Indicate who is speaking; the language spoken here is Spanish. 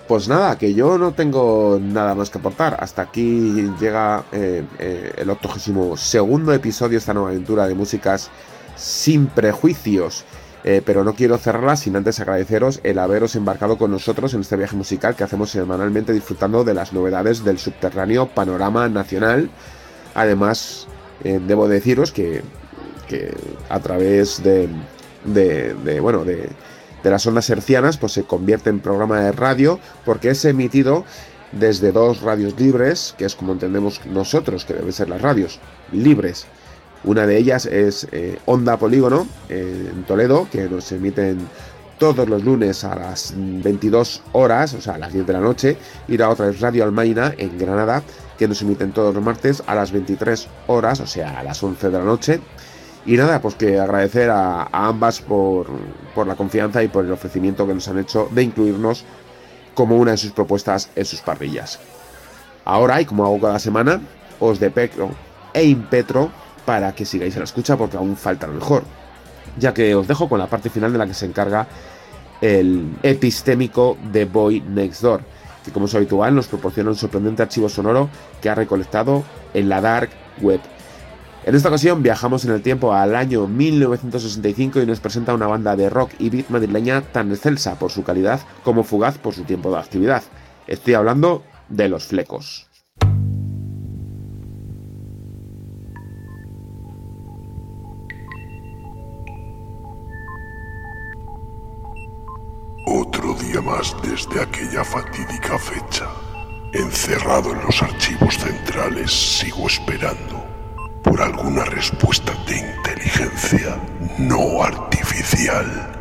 Speaker 1: Pues nada, que yo no tengo nada más que aportar. Hasta aquí llega el 82º episodio de esta nueva aventura de músicas sin prejuicios. Pero no quiero cerrarla sin antes agradeceros el haberos embarcado con nosotros en este viaje musical que hacemos semanalmente, disfrutando de las novedades del subterráneo panorama nacional. Además, debo deciros que a través de las ondas hercianas, pues se convierte en programa de radio, porque es emitido desde dos radios libres, que es como entendemos nosotros que deben ser las radios libres. Una de ellas es Onda Polígono en Toledo, que nos emiten todos los lunes a las 22 horas, o sea, a las 10 de la noche, y la otra es Radio Almaina en Granada, que nos emiten todos los martes a las 23 horas, o sea, a las 11 de la noche. Y nada, pues que agradecer a ambas por la confianza y por el ofrecimiento que nos han hecho de incluirnos como una de sus propuestas en sus parrillas. Ahora, y como hago cada semana, os depetro e impetro para que sigáis a la escucha, porque aún falta lo mejor, ya que os dejo con la parte final de la que se encarga el epistémico The Boy Next Door, que como es habitual nos proporciona un sorprendente archivo sonoro que ha recolectado en la Dark Web. En esta ocasión viajamos en el tiempo al año 1965 y nos presenta una banda de rock y beat madrileña tan excelsa por su calidad como fugaz por su tiempo de actividad. Estoy hablando de Los Flecos.
Speaker 2: Otro día más desde aquella fatídica fecha. Encerrado en los archivos centrales, sigo esperando por alguna respuesta de inteligencia no artificial.